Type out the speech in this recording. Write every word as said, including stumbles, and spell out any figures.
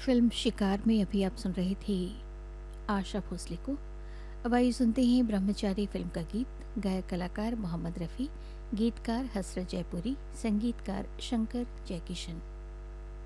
Film शिकार में अभी आप सुन रहे थे आशा भोसले को। अब आइए सुनते हैं ब्रह्मचारी फिल्म का गीत। गायक कलाकार मोहम्मद रफ़ी, गीतकार हसरत जयपुरी, संगीतकार शंकर जयकिशन।